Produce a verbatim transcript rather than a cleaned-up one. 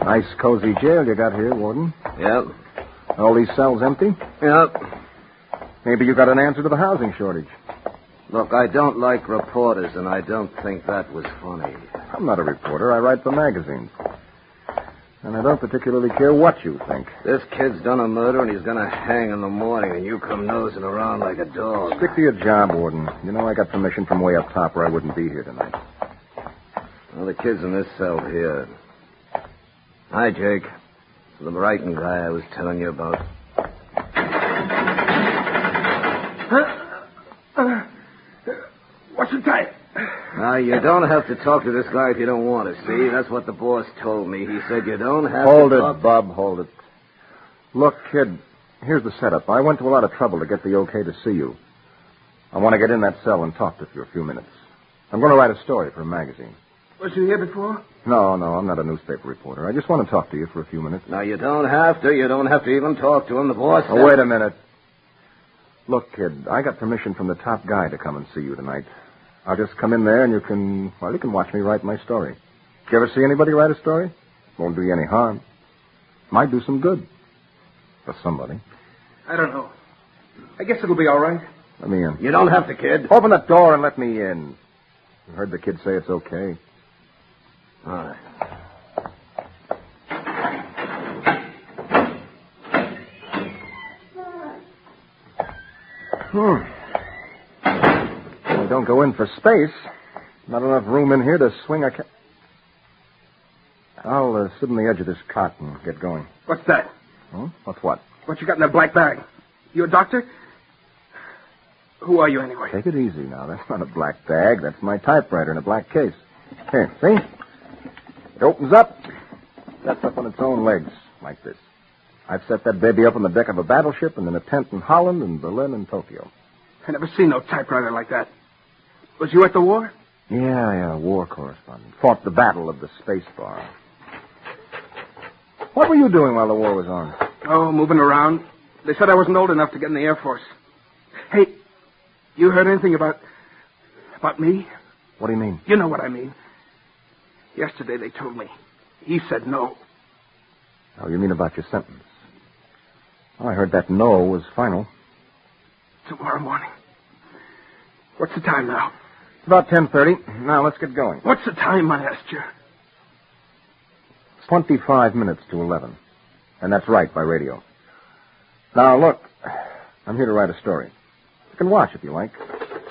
Nice, cozy jail you got here, Warden. Yep. All these cells empty? Yep. Maybe you got an answer to the housing shortage. Look, I don't like reporters, and I don't think that was funny. I'm not a reporter. I write for magazines. And I don't particularly care what you think. This kid's done a murder, and he's going to hang in the morning, and you come nosing around like a dog. Stick to your job, Warden. You know I got permission from way up top, or I wouldn't be here tonight. Well, the kid's in this cell here. Hi, Jake. The Brighton guy I was telling you about. Uh, uh, what's the time? Now, you don't have to talk to this guy if you don't want to, see? That's what the boss told me. He said you don't have hold to it, talk... Bob, hold it. Look, kid, here's the setup. I went to a lot of trouble to get the okay to see you. I want to get in that cell and talk to you for a few minutes. I'm going to write a story for a magazine. Was you here before? No, no, I'm not a newspaper reporter. I just want to talk to you for a few minutes. Now, you don't have to. You don't have to even talk to him. The boss... Oh, wait a minute. Look, kid, I got permission from the top guy to come and see you tonight. I'll just come in there and you can, well, you can watch me write my story. Did you ever see anybody write a story? Won't do you any harm. Might do some good. For somebody. I don't know. I guess it'll be all right. Let me in. You don't have to, kid. Open the door and let me in. You heard the kid say it's okay. All right. Hmm. We don't go in for space. Not enough room in here to swing a ca- I'll uh, sit on the edge of this cot and get going. What's that? Hmm? What's what? What you got in that black bag? You a doctor? Who are you, anyway? Take it easy now. That's not a black bag. That's my typewriter in a black case. Here, see? It opens up, sets up on its own legs, like this. I've set that baby up on the deck of a battleship and in a tent in Holland and Berlin and Tokyo. I never seen no typewriter like that. Was you at the war? Yeah, yeah, war correspondent. Fought the battle of the space bar. What were you doing while the war was on? Oh, moving around. They said I wasn't old enough to get in the Air Force. Hey, you heard anything about... about me? What do you mean? You know what I mean. Yesterday they told me. He said no. Oh, you mean about your sentence? Oh, I heard that no was final. Tomorrow morning. What's the time now? It's about ten thirty. Now, let's get going. What's the time, I asked you? It's twenty-five minutes to eleven. And that's right, by radio. Now, look, I'm here to write a story. You can watch if you like.